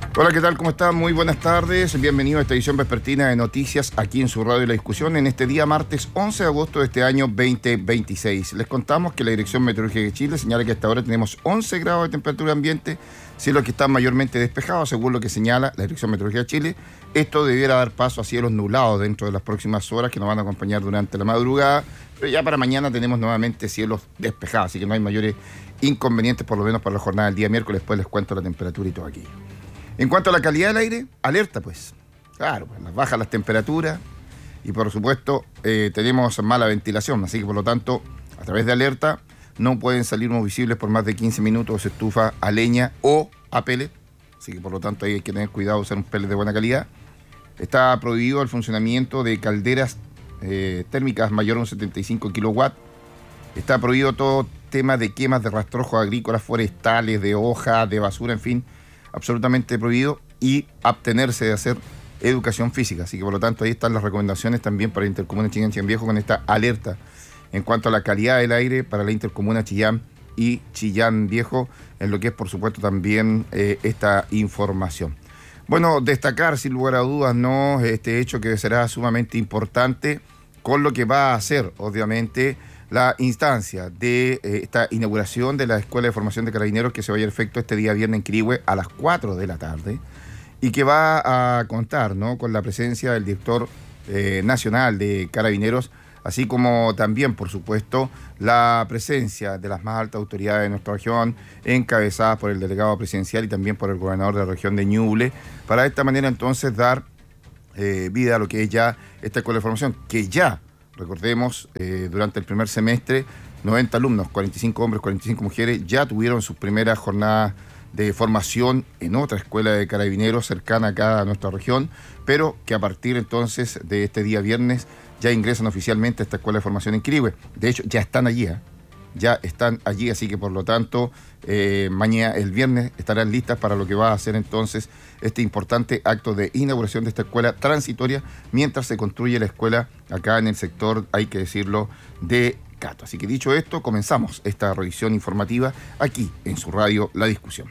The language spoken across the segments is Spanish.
Hola, ¿qué tal? ¿Cómo están? Muy buenas tardes. Bienvenido a esta edición vespertina de noticias aquí en su radio La Discusión en este día martes 11 de agosto de este año 2026. Les contamos que la Dirección Meteorológica de Chile señala que hasta ahora tenemos 11 grados de temperatura ambiente, cielos que están mayormente despejados, según lo que señala la Dirección Meteorológica de Chile. Esto debiera dar paso a cielos nublados dentro de las próximas horas que nos van a acompañar durante la madrugada, pero ya para mañana tenemos nuevamente cielos despejados, así que no hay mayores inconvenientes, por lo menos para la jornada del día miércoles. Después les cuento la temperatura y todo aquí. En cuanto a la calidad del aire, alerta pues. Claro, pues bajan las temperaturas y por supuesto tenemos mala ventilación, así que por lo tanto, a través de alerta, no pueden salir humos visibles por más de 15 minutos de estufa a leña o a pellet, así que por lo tanto ahí hay que tener cuidado de usar un pellet de buena calidad. Está prohibido el funcionamiento de calderas térmicas mayor a un 75 kilowatts. Está prohibido todo tema de quemas de rastrojos agrícolas, forestales, de hoja, de basura, en fin, absolutamente prohibido, y abstenerse de hacer educación física. Así que por lo tanto ahí están las recomendaciones también para la intercomuna Chillán Viejo con esta alerta en cuanto a la calidad del aire para la intercomuna Chillán y Chillán Viejo, en lo que es por supuesto también esta información. Bueno, destacar sin lugar a dudas no este hecho que será sumamente importante con lo que va a hacer obviamente la instancia de esta inauguración de la Escuela de Formación de Carabineros que se va a llevar a efecto este día viernes en Quirihue a las 4 de la tarde y que va a contar, ¿no?, con la presencia del director nacional de Carabineros, así como también, por supuesto, la presencia de las más altas autoridades de nuestra región, encabezadas por el delegado presidencial y también por el gobernador de la región de Ñuble, para de esta manera entonces dar vida a lo que es ya esta Escuela de Formación, que ya, recordemos, durante el primer semestre, 90 alumnos, 45 hombres, 45 mujeres, ya tuvieron sus primeras jornadas de formación en otra escuela de carabineros cercana acá a nuestra región, pero que a partir entonces de este día viernes ya ingresan oficialmente a esta Escuela de Formación en Quirihue. De hecho, ya están allí, ya están allí, así que por lo tanto, mañana, el viernes, estarán listas para lo que va a ser entonces este importante acto de inauguración de esta escuela transitoria, mientras se construye la escuela acá en el sector, hay que decirlo, de Cato. Así que dicho esto, comenzamos esta revisión informativa aquí en su radio La Discusión.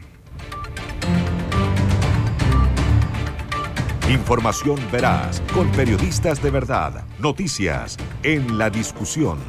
Información veraz, con periodistas de verdad. Noticias en La Discusión.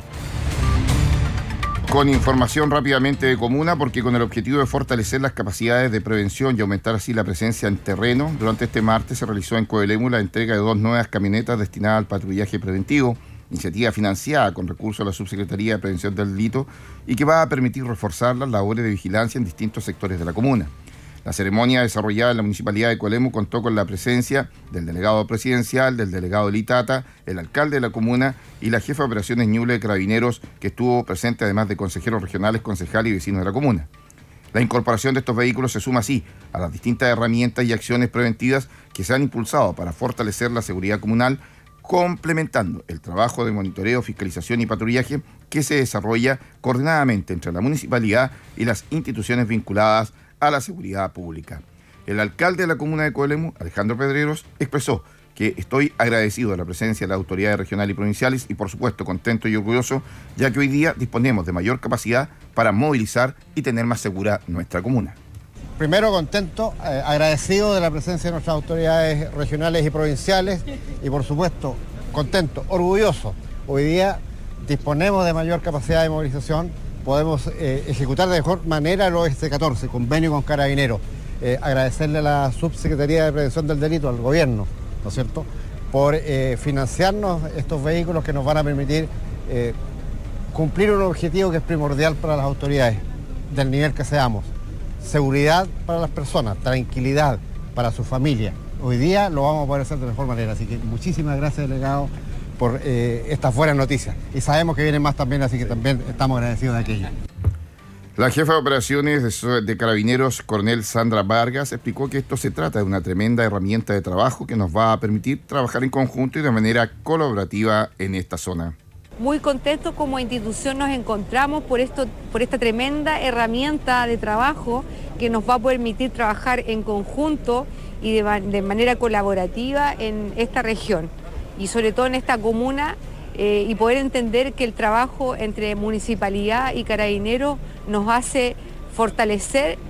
Con información rápidamente de comuna, porque con el objetivo de fortalecer las capacidades de prevención y aumentar así la presencia en terreno, durante este martes se realizó en Coelemu la entrega de 2 nuevas camionetas destinadas al patrullaje preventivo, iniciativa financiada con recursos de la Subsecretaría de Prevención del Delito y que va a permitir reforzar las labores de vigilancia en distintos sectores de la comuna. La ceremonia desarrollada en la Municipalidad de Coelemu contó con la presencia del delegado presidencial, del delegado del ITATA, el alcalde de la comuna y la jefa de operaciones Ñuble de Carabineros, que estuvo presente además de consejeros regionales, concejales y vecinos de la comuna. La incorporación de estos vehículos se suma así a las distintas herramientas y acciones preventivas que se han impulsado para fortalecer la seguridad comunal, complementando el trabajo de monitoreo, fiscalización y patrullaje que se desarrolla coordinadamente entre la municipalidad y las instituciones vinculadas a la seguridad pública. El alcalde de la comuna de Coelemu, Alejandro Pedreros, expresó que estoy agradecido de la presencia de las autoridades regionales y provinciales y por supuesto contento y orgulloso, ya que hoy día disponemos de mayor capacidad para movilizar y tener más segura nuestra comuna. Primero contento, agradecido de la presencia de nuestras autoridades regionales y provinciales y por supuesto contento, orgulloso. Hoy día disponemos de mayor capacidad de movilización, podemos ejecutar de mejor manera el Oeste 14, convenio con Carabineros. Agradecerle a la Subsecretaría de Prevención del Delito, al gobierno, ¿no es cierto?, por financiarnos estos vehículos que nos van a permitir cumplir un objetivo que es primordial para las autoridades, del nivel que seamos. Seguridad para las personas, tranquilidad para su familia. Hoy día lo vamos a poder hacer de mejor manera, así que muchísimas gracias, delegado, por estas buenas noticias. Y sabemos que vienen más también, así que también estamos agradecidos de aquello. La jefa de operaciones de Carabineros, coronel Sandra Vargas, explicó que esto se trata de una tremenda herramienta de trabajo que nos va a permitir trabajar en conjunto y de manera colaborativa en esta zona. Muy contentos como institución nos encontramos por esta tremenda herramienta de trabajo que nos va a permitir trabajar en conjunto y de manera colaborativa en esta región y sobre todo en esta comuna y poder entender que el trabajo entre municipalidad y carabineros nos hace fortalecer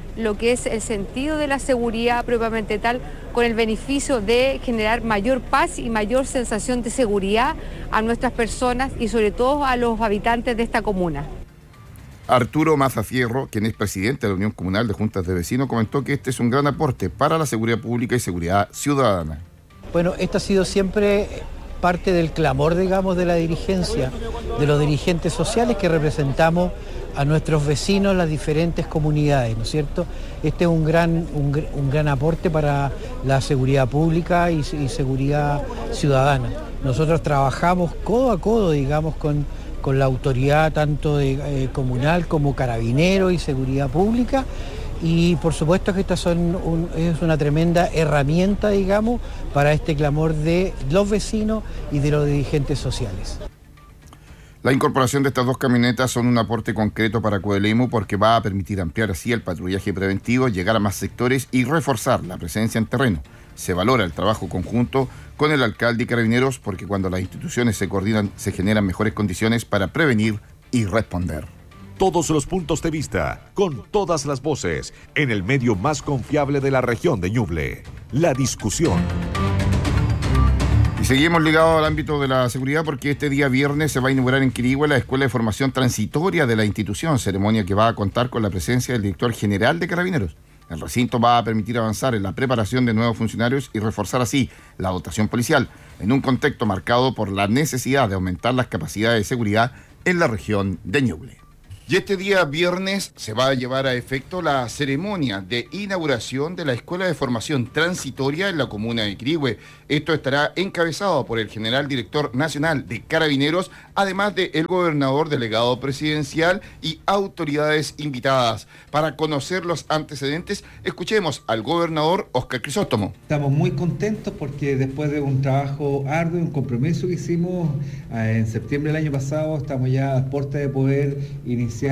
lo que es el sentido de la seguridad propiamente tal, con el beneficio de generar mayor paz y mayor sensación de seguridad a nuestras personas y sobre todo a los habitantes de esta comuna. Arturo Maza Fierro, quien es presidente de la Unión Comunal de Juntas de Vecinos, comentó que este es un gran aporte para la seguridad pública y seguridad ciudadana. Bueno, esto ha sido siempre parte del clamor, digamos, de la dirigencia, de los dirigentes sociales que representamos a nuestros vecinos, las diferentes comunidades, ¿no es cierto? Este es un gran aporte para la seguridad pública y seguridad ciudadana. Nosotros trabajamos codo a codo, digamos, con la autoridad tanto comunal como carabinero y seguridad pública, y por supuesto que esta es una tremenda herramienta, digamos, para este clamor de los vecinos y de los dirigentes sociales. La incorporación de estas dos camionetas son un aporte concreto para Coelemu porque va a permitir ampliar así el patrullaje preventivo, llegar a más sectores y reforzar la presencia en terreno. Se valora el trabajo conjunto con el alcalde y carabineros porque cuando las instituciones se coordinan se generan mejores condiciones para prevenir y responder. Todos los puntos de vista, con todas las voces, en el medio más confiable de la región de Ñuble. La discusión. Y seguimos ligados al ámbito de la seguridad porque este día viernes se va a inaugurar en Quirihue la Escuela de Formación Transitoria de la institución, ceremonia que va a contar con la presencia del director general de Carabineros. El recinto va a permitir avanzar en la preparación de nuevos funcionarios y reforzar así la dotación policial, en un contexto marcado por la necesidad de aumentar las capacidades de seguridad en la región de Ñuble. Y este día viernes se va a llevar a efecto la ceremonia de inauguración de la Escuela de Formación Transitoria en la comuna de Quirihue. Esto estará encabezado por el general director nacional de Carabineros, además del gobernador delegado presidencial y autoridades invitadas. Para conocer los antecedentes, escuchemos al gobernador Óscar Crisóstomo. Estamos muy contentos porque después de un trabajo arduo, un compromiso que hicimos en septiembre del año pasado, estamos ya a puerta de poder iniciar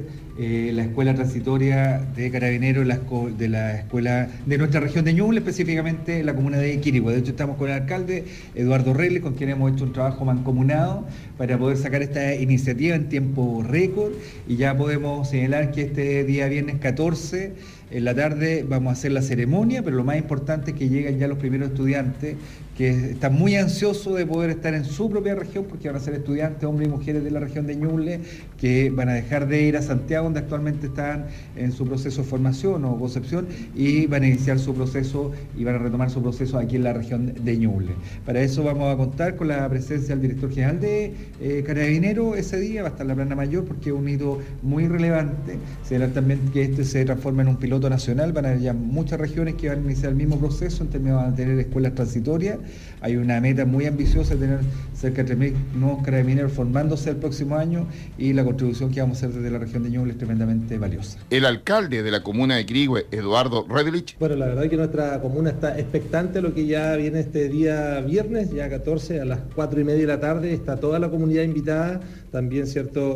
la escuela transitoria de Carabineros de la escuela de nuestra región de Ñuble, específicamente en la comuna de Quirihue. De hecho, estamos con el alcalde Eduardo Reyes, con quien hemos hecho un trabajo mancomunado para poder sacar esta iniciativa en tiempo récord, y ya podemos señalar que este día viernes 14 en la tarde vamos a hacer la ceremonia, pero lo más importante es que llegan ya los primeros estudiantes que están muy ansiosos de poder estar en su propia región, porque van a ser estudiantes, hombres y mujeres de la región de Ñuble, que van a dejar de ir a Santiago, donde actualmente están en su proceso de formación o concepción, y van a iniciar su proceso y van a retomar su proceso aquí en la región de Ñuble. Para eso vamos a contar con la presencia del director general de Carabineros ese día, va a estar la plana mayor porque es un hito muy relevante. Se verá también que este se transforma en un piloto nacional, van a haber ya muchas regiones que van a iniciar el mismo proceso, en términos de tener escuelas transitorias. Hay una meta muy ambiciosa de tener cerca de 3.000 nuevos carabineros formándose el próximo año, y la contribución que vamos a hacer desde la región de Ñuble es tremendamente valiosa. El alcalde de la comuna de Quirihue, Eduardo Reyes. Bueno, la verdad es que nuestra comuna está expectante a lo que ya viene este día viernes, ya 14 a las 4:30 de la tarde, está toda la comunidad invitada, también, ¿cierto?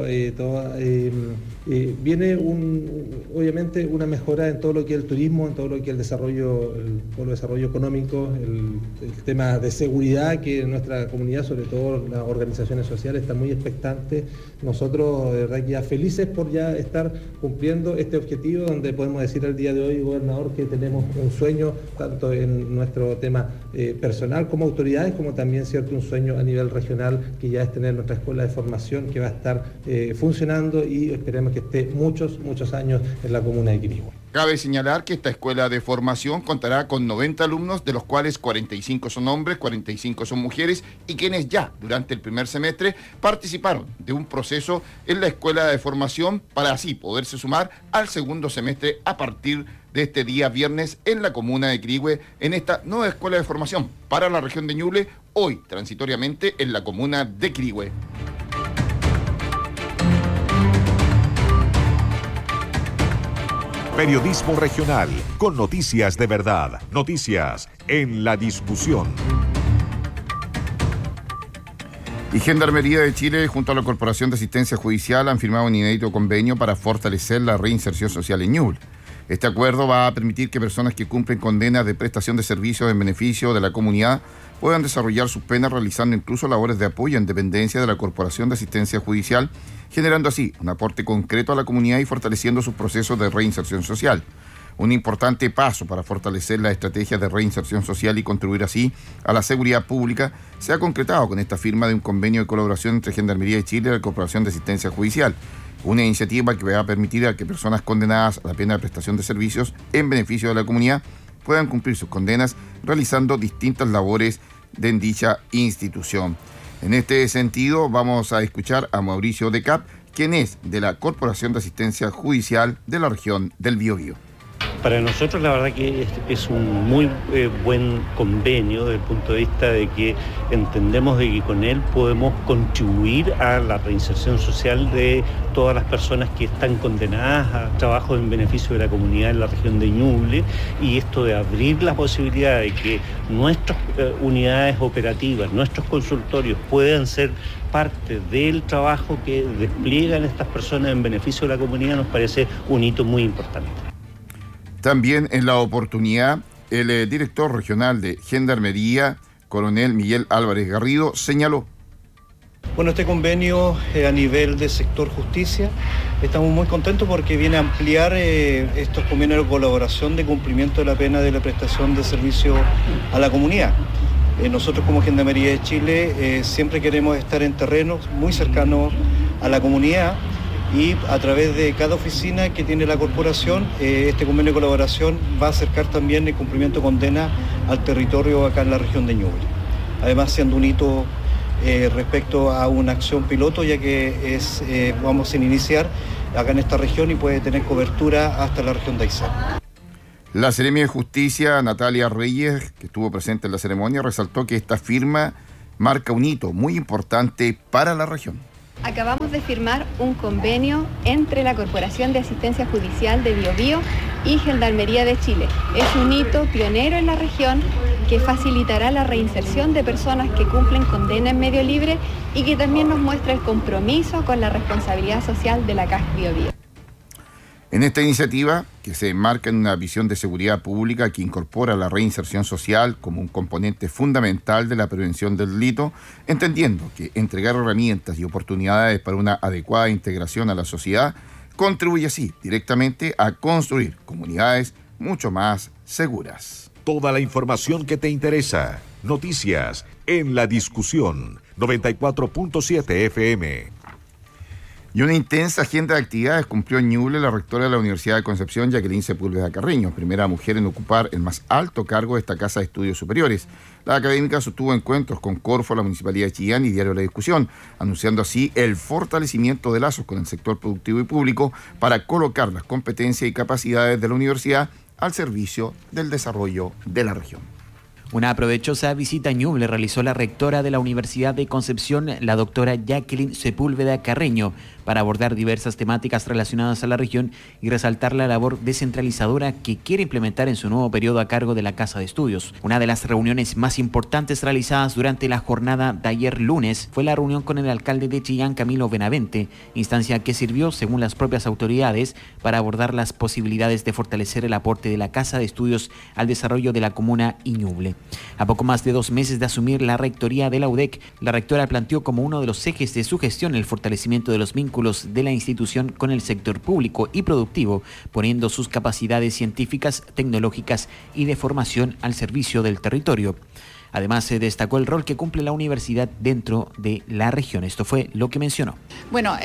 Viene obviamente una mejora en todo lo que es el turismo, en todo lo que es el desarrollo económico, el tema de seguridad, que nuestra comunidad, sobre todo las organizaciones sociales, están muy expectantes. Nosotros, de verdad, ya felices por ya estar cumpliendo este objetivo, donde podemos decir el día de hoy, gobernador, que tenemos un sueño, tanto en nuestro tema personal como autoridades, como también, ¿cierto?, un sueño a nivel regional, que ya es tener nuestra escuela de formación, que va a estar funcionando, y esperemos que esté muchos años en la comuna de Quirihue. Cabe señalar que esta escuela de formación contará con 90 alumnos, de los cuales 45 son hombres, 45 son mujeres, y quienes ya durante el primer semestre participaron de un proceso en la escuela de formación para así poderse sumar al segundo semestre a partir de este día viernes en la comuna de Quirihue, en esta nueva escuela de formación para la región de Ñuble, hoy transitoriamente en la comuna de Quirihue. Periodismo regional, con noticias de verdad. Noticias en la discusión. Y Gendarmería de Chile, junto a la Corporación de Asistencia Judicial, han firmado un inédito convenio para fortalecer la reinserción social en Ñuble. Este acuerdo va a permitir que personas que cumplen condenas de prestación de servicios en beneficio de la comunidad puedan desarrollar sus penas realizando incluso labores de apoyo en dependencia de la Corporación de Asistencia Judicial, generando así un aporte concreto a la comunidad y fortaleciendo sus procesos de reinserción social. Un importante paso para fortalecer la estrategia de reinserción social y contribuir así a la seguridad pública se ha concretado con esta firma de un convenio de colaboración entre Gendarmería de Chile y la Corporación de Asistencia Judicial. Una iniciativa que va a permitir a que personas condenadas a la pena de prestación de servicios en beneficio de la comunidad puedan cumplir sus condenas realizando distintas labores en dicha institución. En este sentido, vamos a escuchar a Mauricio Decap, quien es de la Corporación de Asistencia Judicial de la región del Biobío. Para nosotros la verdad que es un muy buen convenio desde el punto de vista de que entendemos de que con él podemos contribuir a la reinserción social de todas las personas que están condenadas a trabajo en beneficio de la comunidad en la región de Ñuble, y esto de abrir la posibilidad de que nuestras unidades operativas, nuestros consultorios puedan ser parte del trabajo que despliegan estas personas en beneficio de la comunidad nos parece un hito muy importante. También en la oportunidad, el director regional de Gendarmería, coronel Miguel Álvarez Garrido, señaló: bueno, este convenio a nivel de sector justicia, estamos muy contentos porque viene a ampliar estos convenios de colaboración de cumplimiento de la pena de la prestación de servicio a la comunidad. Nosotros como Gendarmería de Chile siempre queremos estar en terrenos muy cercanos a la comunidad, y a través de cada oficina que tiene la corporación, este convenio de colaboración va a acercar también el cumplimiento de condena al territorio acá en la región de Ñuble. Además, siendo un hito respecto a una acción piloto, ya que vamos a iniciar acá en esta región y puede tener cobertura hasta la región de Aysén. La Seremi de Justicia, Natalia Reyes, que estuvo presente en la ceremonia, resaltó que esta firma marca un hito muy importante para la región. Acabamos de firmar un convenio entre la Corporación de Asistencia Judicial de Biobío y Gendarmería de Chile. Es un hito pionero en la región que facilitará la reinserción de personas que cumplen condena en medio libre y que también nos muestra el compromiso con la responsabilidad social de la CAS Biobío. En esta iniciativa, que se enmarca en una visión de seguridad pública que incorpora la reinserción social como un componente fundamental de la prevención del delito, entendiendo que entregar herramientas y oportunidades para una adecuada integración a la sociedad contribuye así directamente a construir comunidades mucho más seguras. Toda la información que te interesa. Noticias en La Discusión, 94.7 FM. Y una intensa agenda de actividades cumplió en Ñuble la rectora de la Universidad de Concepción, Jacqueline Sepúlveda Carreño, primera mujer en ocupar el más alto cargo de esta casa de estudios superiores. La académica sostuvo encuentros con Corfo, la Municipalidad de Chillán y Diario La Discusión, anunciando así el fortalecimiento de lazos con el sector productivo y público para colocar las competencias y capacidades de la universidad al servicio del desarrollo de la región. Una provechosa visita a Ñuble realizó la rectora de la Universidad de Concepción, la doctora Jacqueline Sepúlveda Carreño, para abordar diversas temáticas relacionadas a la región y resaltar la labor descentralizadora que quiere implementar en su nuevo periodo a cargo de la Casa de Estudios. Una de las reuniones más importantes realizadas durante la jornada de ayer lunes fue la reunión con el alcalde de Chillán, Camilo Benavente, instancia que sirvió, según las propias autoridades, para abordar las posibilidades de fortalecer el aporte de la Casa de Estudios al desarrollo de la comuna y Ñuble. A poco más de 2 meses de asumir la rectoría de la UDEC, la rectora planteó como uno de los ejes de su gestión el fortalecimiento de los vínculos de la institución con el sector público y productivo, poniendo sus capacidades científicas, tecnológicas y de formación al servicio del territorio. Además, se destacó el rol que cumple la universidad dentro de la región. Esto fue lo que mencionó. Bueno,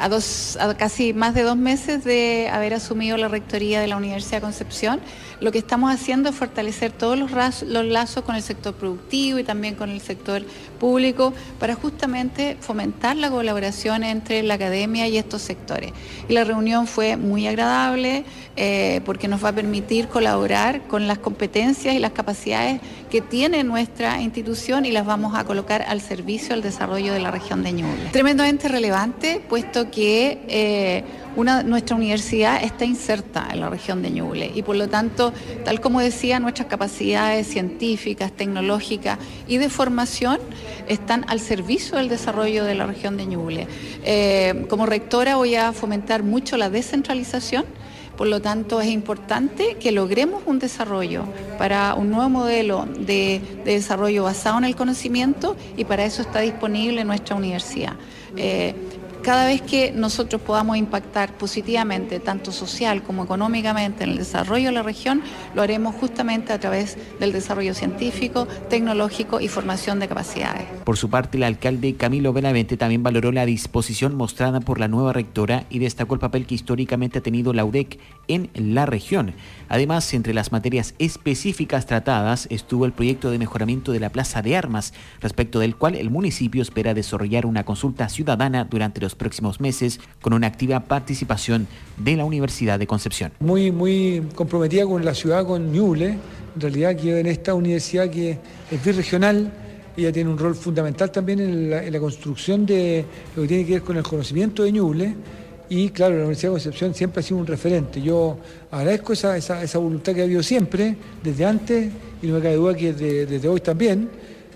a casi más de 2 meses de haber asumido la rectoría de la Universidad de Concepción, lo que estamos haciendo es fortalecer todos los lazos con el sector productivo y también con el sector público para justamente fomentar la colaboración entre la academia y estos sectores. Y la reunión fue muy agradable porque nos va a permitir colaborar con las competencias y las capacidades que tiene nuestra institución y las vamos a colocar al servicio del desarrollo de la región de Ñuble. Tremendamente relevante, puesto que nuestra universidad está inserta en la región de Ñuble y por lo tanto, tal como decía, nuestras capacidades científicas, tecnológicas y de formación están al servicio del desarrollo de la región de Ñuble. Como rectora voy a fomentar mucho la descentralización. Por lo tanto, es importante que logremos un desarrollo para un nuevo modelo de desarrollo basado en el conocimiento y para eso está disponible nuestra universidad. cada vez que nosotros podamos impactar positivamente, tanto social como económicamente, en el desarrollo de la región, lo haremos justamente a través del desarrollo científico, tecnológico y formación de capacidades. Por su parte, el alcalde Camilo Benavente también valoró la disposición mostrada por la nueva rectora y destacó el papel que históricamente ha tenido la UDEC en la región. Además, entre las materias específicas tratadas estuvo el proyecto de mejoramiento de la Plaza de Armas, respecto del cual el municipio espera desarrollar una consulta ciudadana durante los próximos meses con una activa participación de la Universidad de Concepción. Muy comprometida con la ciudad, con Ñuble, en realidad que en esta universidad que es birregional. Ella tiene un rol fundamental también en la construcción de lo que tiene que ver con el conocimiento de Ñuble. Y claro, la Universidad de Concepción siempre ha sido un referente. Yo agradezco esa voluntad que ha habido siempre, desde antes, y no me cabe duda que desde hoy también.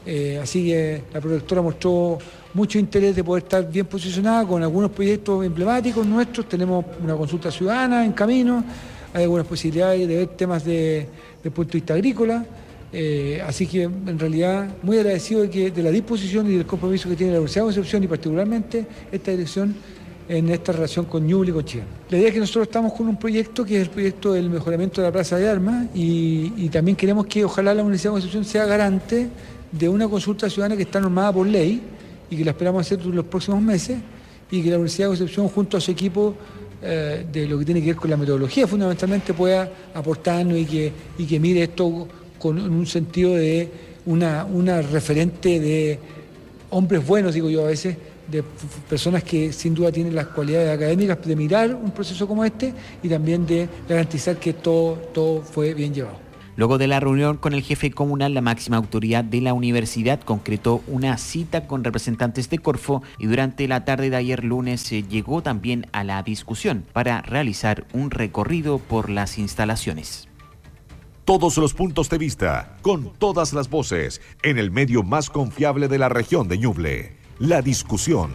Así que la prorectora mostró mucho interés de poder estar bien posicionada con algunos proyectos emblemáticos nuestros. Tenemos una consulta ciudadana en camino, hay algunas posibilidades de ver temas de punto de vista agrícola. Así que en realidad muy agradecido de la disposición y del compromiso que tiene la Universidad de Concepción y particularmente esta dirección en esta relación con Ñuble y con Chillán. La idea es que nosotros estamos con un proyecto que es el proyecto del mejoramiento de la Plaza de Armas y también queremos que ojalá la Universidad de Concepción sea garante de una consulta ciudadana que está normada por ley y que la esperamos hacer durante los próximos meses y que la Universidad de Concepción junto a su equipo de lo que tiene que ver con la metodología fundamentalmente pueda aportarnos y que mire esto con un sentido de una referente de hombres buenos, digo yo a veces, de personas que sin duda tienen las cualidades académicas de mirar un proceso como este y también de garantizar que todo fue bien llevado. Luego de la reunión con el jefe comunal, la máxima autoridad de la universidad concretó una cita con representantes de Corfo y durante la tarde de ayer lunes se llegó también a la discusión para realizar un recorrido por las instalaciones. Todos los puntos de vista, con todas las voces, en el medio más confiable de la región de Ñuble. La discusión.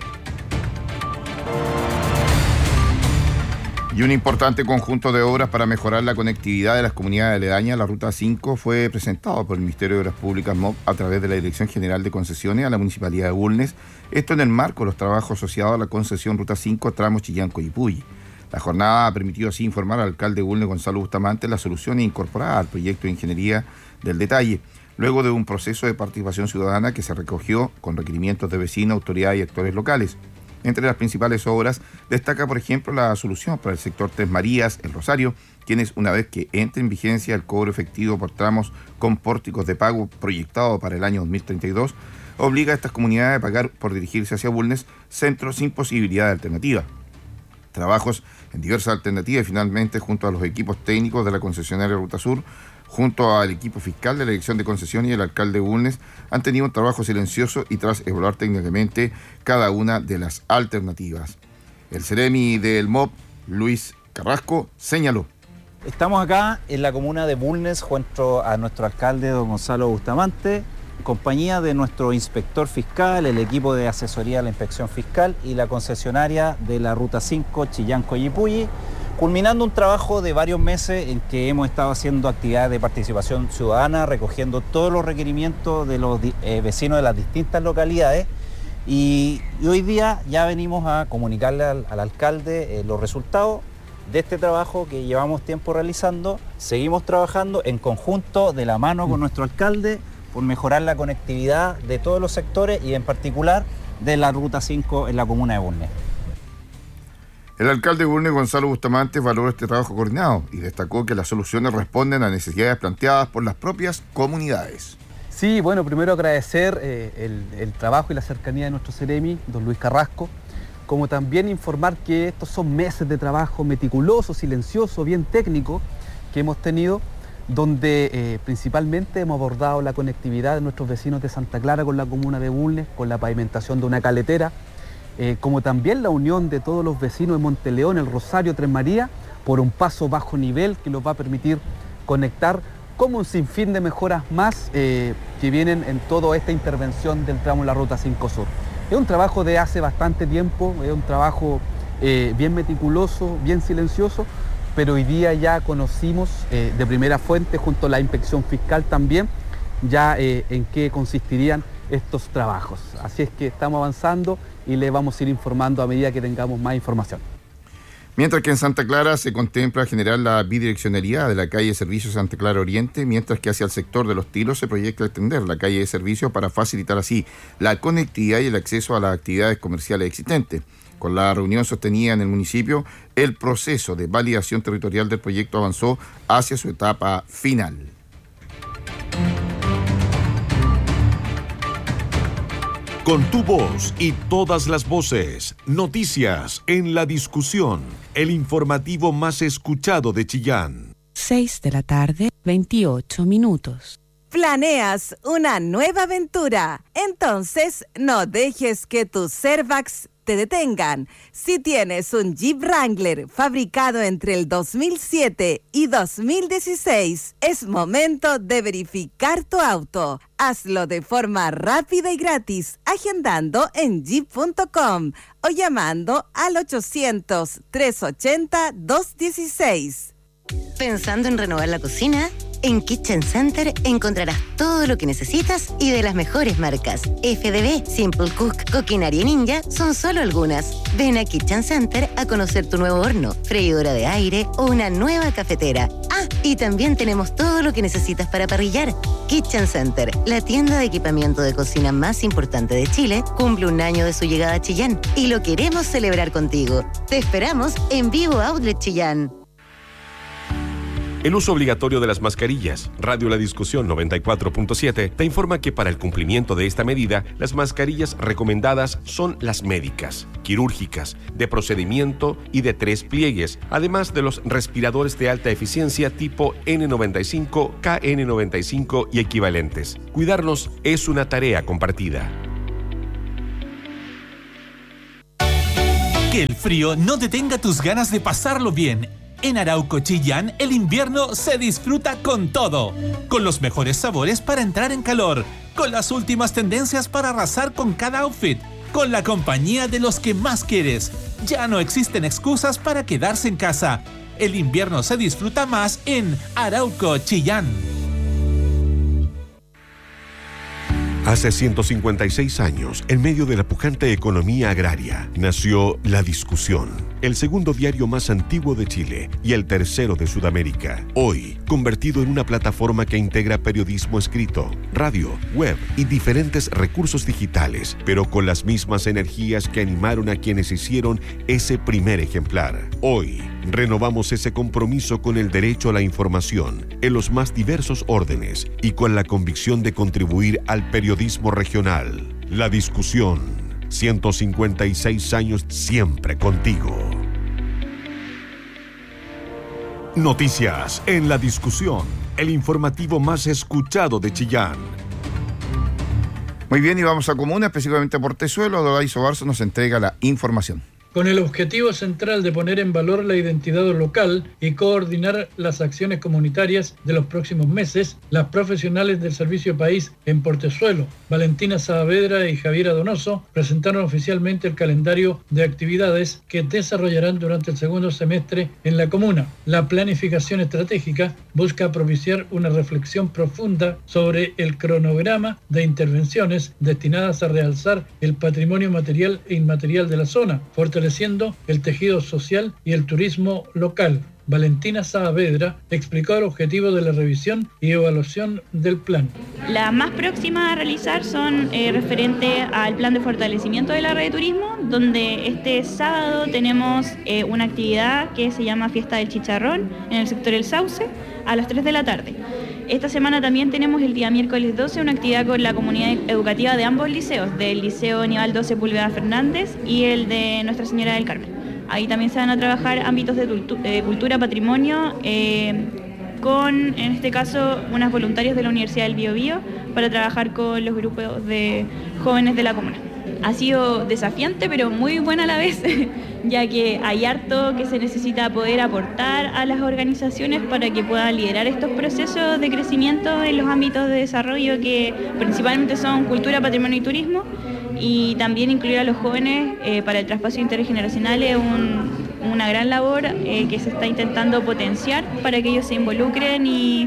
Y un importante conjunto de obras para mejorar la conectividad de las comunidades aledañas a la Ruta 5 fue presentado por el Ministerio de Obras Públicas MOP a través de la Dirección General de Concesiones a la Municipalidad de Bulnes, esto en el marco de los trabajos asociados a la concesión Ruta 5 tramo Chillán-Coyipulli. La jornada ha permitido así informar al alcalde de Bulnes, Gonzalo Bustamante, las soluciones incorporadas al proyecto de ingeniería del detalle, luego de un proceso de participación ciudadana que se recogió con requerimientos de vecinos, autoridades y actores locales. Entre las principales obras destaca, por ejemplo, la solución para el sector Tres Marías, El Rosario, quienes, una vez que entre en vigencia el cobro efectivo por tramos con pórticos de pago proyectado para el año 2032, obliga a estas comunidades a pagar por dirigirse hacia Bulnes, centros sin posibilidad de alternativa. Trabajos en diversas alternativas y finalmente junto a los equipos técnicos de la concesionaria Ruta Sur, junto al equipo fiscal de la Dirección de Concesión y el alcalde de Bulnes, han tenido un trabajo silencioso y tras evaluar técnicamente cada una de las alternativas. El Ceremi del MOP, Luis Carrasco, señaló. Estamos acá en la comuna de Bulnes junto a nuestro alcalde, don Gonzalo Bustamante, compañía de nuestro inspector fiscal, el equipo de asesoría de la inspección fiscal y la concesionaria de la Ruta 5 Chillán-Coyipulli, culminando un trabajo de varios meses en que hemos estado haciendo actividades de participación ciudadana, recogiendo todos los requerimientos de los vecinos de las distintas localidades y hoy día ya venimos a comunicarle al alcalde los resultados de este trabajo que llevamos tiempo realizando. Seguimos trabajando en conjunto de la mano con nuestro alcalde por mejorar la conectividad de todos los sectores y en particular de la Ruta 5 en la comuna de Bulnes. El alcalde de Bulnes, Gonzalo Bustamante, valoró este trabajo coordinado y destacó que las soluciones responden a necesidades planteadas por las propias comunidades. Sí, bueno, primero agradecer el trabajo y la cercanía de nuestro Ceremi, don Luis Carrasco, como también informar que estos son meses de trabajo meticuloso, silencioso, bien técnico que hemos tenido, donde principalmente hemos abordado la conectividad de nuestros vecinos de Santa Clara con la comuna de Bulnes, con la pavimentación de una caletera, como también la unión de todos los vecinos de Monteleón, El Rosario, Tres Marías, por un paso bajo nivel que los va a permitir conectar, como un sinfín de mejoras más que vienen en toda esta intervención del tramo de la Ruta 5 Sur. Es un trabajo de hace bastante tiempo, es un trabajo bien meticuloso, bien silencioso, pero hoy día ya conocimos de primera fuente, junto a la inspección fiscal también, ya en qué consistirían estos trabajos. Así es que estamos avanzando y le vamos a ir informando a medida que tengamos más información. Mientras que en Santa Clara se contempla generar la bidireccionalidad de la calle de servicio Santa Clara Oriente, mientras que hacia el sector de Los Tilos se proyecta extender la calle de servicio para facilitar así la conectividad y el acceso a las actividades comerciales existentes. Con la reunión sostenida en el municipio, el proceso de validación territorial del proyecto avanzó hacia su etapa final. Con tu voz y todas las voces, noticias en la discusión, el informativo más escuchado de Chillán. 6:28 p.m. ¿Planeas una nueva aventura? Entonces no dejes que tus Servax te detengan. Si tienes un Jeep Wrangler fabricado entre el 2007 y 2016, es momento de verificar tu auto. Hazlo de forma rápida y gratis, agendando en jeep.com o llamando al 800-380-216. ¿Pensando en renovar la cocina? En Kitchen Center encontrarás todo lo que necesitas y de las mejores marcas. FDB, Simple Cook, Coquinaria y Ninja son solo algunas. Ven a Kitchen Center a conocer tu nuevo horno, freidora de aire o una nueva cafetera. Ah, y también tenemos todo lo que necesitas para parrillar. Kitchen Center, la tienda de equipamiento de cocina más importante de Chile, cumple 1 año de su llegada a Chillán y lo queremos celebrar contigo. Te esperamos en Vivo Outlet Chillán. El uso obligatorio de las mascarillas. Radio La Discusión 94.7 te informa que para el cumplimiento de esta medida, las mascarillas recomendadas son las médicas, quirúrgicas, de procedimiento y de 3 pliegues, además de los respiradores de alta eficiencia tipo N95, KN95 y equivalentes. Cuidarnos es una tarea compartida. Que el frío no detenga tus ganas de pasarlo bien. En Arauco Chillán, el invierno se disfruta con todo. Con los mejores sabores para entrar en calor. Con las últimas tendencias para arrasar con cada outfit. Con la compañía de los que más quieres. Ya no existen excusas para quedarse en casa. El invierno se disfruta más en Arauco Chillán. Hace 156 años, en medio de la pujante economía agraria, nació La Discusión, el segundo diario más antiguo de Chile y el tercero de Sudamérica. Hoy, convertido en una plataforma que integra periodismo escrito, radio, web y diferentes recursos digitales, pero con las mismas energías que animaron a quienes hicieron ese primer ejemplar. Hoy, renovamos ese compromiso con el derecho a la información en los más diversos órdenes y con la convicción de contribuir al periodismo regional. La Discusión, 156 años siempre contigo. Noticias en La Discusión, el informativo más escuchado de Chillán. Muy bien, y vamos a Comuna, específicamente a Portezuelo. Dodaiso Barzo nos entrega la información. Con el objetivo central de poner en valor la identidad local y coordinar las acciones comunitarias de los próximos meses, las profesionales del Servicio País en Portezuelo, Valentina Saavedra y Javiera Donoso, presentaron oficialmente el calendario de actividades que desarrollarán durante el segundo semestre en la comuna. La planificación estratégica busca propiciar una reflexión profunda sobre el cronograma de intervenciones destinadas a realzar el patrimonio material e inmaterial de la zona, fortaleciendo el tejido social y el turismo local. Valentina Saavedra explicó el objetivo de la revisión y evaluación del plan. Las más próximas a realizar son referente al plan de fortalecimiento de la red de turismo, donde este sábado tenemos una actividad que se llama Fiesta del Chicharrón en el sector El Sauce a las 3 de la tarde. Esta semana también tenemos el día miércoles 12 una actividad con la comunidad educativa de ambos liceos, del Liceo Nivaldo Sepúlveda Fernández y el de Nuestra Señora del Carmen. Ahí también se van a trabajar ámbitos de cultura, patrimonio, con, en este caso, unas voluntarias de la Universidad del Biobío para trabajar con los grupos de jóvenes de la comuna. Ha sido desafiante, pero muy buena a la vez, ya que hay harto que se necesita poder aportar a las organizaciones para que puedan liderar estos procesos de crecimiento en los ámbitos de desarrollo que principalmente son cultura, patrimonio y turismo, y también incluir a los jóvenes para el traspaso intergeneracional es una gran labor que se está intentando potenciar para que ellos se involucren y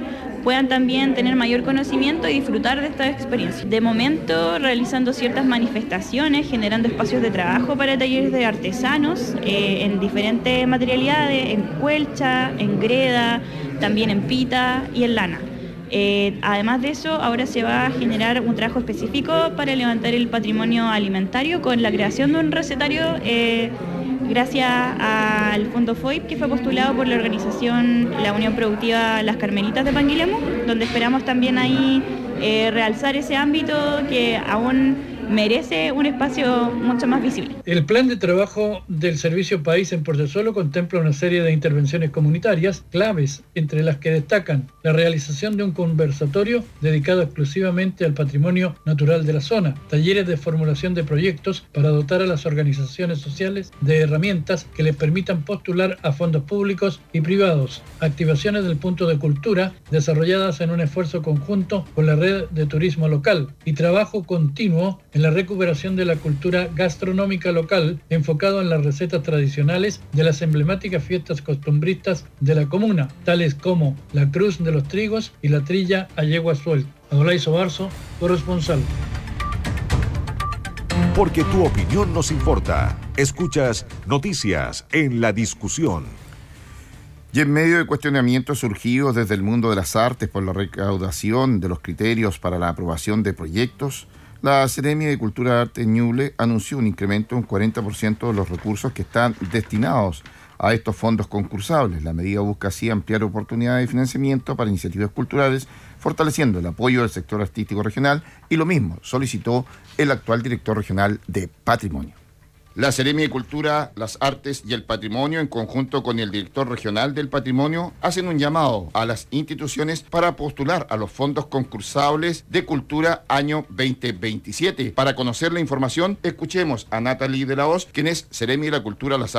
puedan también tener mayor conocimiento y disfrutar de esta experiencia. De momento, realizando ciertas manifestaciones, generando espacios de trabajo para talleres de artesanos en diferentes materialidades, en cuelcha, en greda, también en pita y en lana. Además de eso, ahora se va a generar un trabajo específico para levantar el patrimonio alimentario con la creación de un recetario gracias al Fondo FOIP, que fue postulado por la organización La Unión Productiva Las Carmelitas de Panguilemu, donde esperamos también ahí realzar ese ámbito que aún merece un espacio mucho más visible. El plan de trabajo del Servicio País en Portezuelo contempla una serie de intervenciones comunitarias claves, entre las que destacan la realización de un conversatorio dedicado exclusivamente al patrimonio natural de la zona, talleres de formulación de proyectos para dotar a las organizaciones sociales de herramientas que les permitan postular a fondos públicos y privados, activaciones del punto de cultura desarrolladas en un esfuerzo conjunto con la red de turismo local y trabajo continuo en la recuperación de la cultura gastronómica local, enfocado en las recetas tradicionales de las emblemáticas fiestas costumbristas de la comuna, tales como la Cruz de los Trigos y la Trilla a Yegua Suelta. Adolay Sobarzo, corresponsal. Porque tu opinión nos importa. Escuchas Noticias en la Discusión. Y en medio de cuestionamientos surgidos desde el mundo de las artes por la recaudación de los criterios para la aprobación de proyectos, la Seremia de Cultura, Arte y Ñuble anunció un incremento de un 40% de los recursos que están destinados a estos fondos concursables. La medida busca así ampliar oportunidades de financiamiento para iniciativas culturales, fortaleciendo el apoyo del sector artístico regional, y lo mismo solicitó el actual director regional de Patrimonio. La Seremia de Cultura, las Artes y el Patrimonio, en conjunto con el director regional del Patrimonio, hacen un llamado a las instituciones para postular a los fondos concursables de Cultura año 2027. Para conocer la información, escuchemos a Natalie de la Hoz, quien es Seremia de la Cultura, las